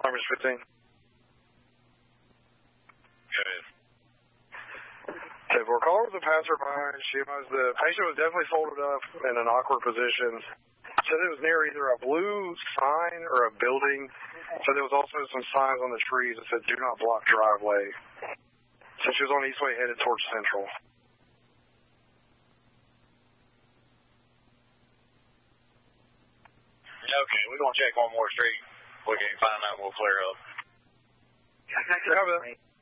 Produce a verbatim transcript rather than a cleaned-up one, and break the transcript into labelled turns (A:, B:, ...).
A: Numbers fifteen.
B: Go ahead.
A: Okay, for a caller with a passerby, she was the patient was definitely folded up in an awkward position. Said it was near either a blue sign or a building. So there was also some signs on the trees that said, "Do not block driveway." So she was on Eastway headed towards Central.
B: Okay, we're going to check one more street. We can find out, we'll clear up.
A: Yeah,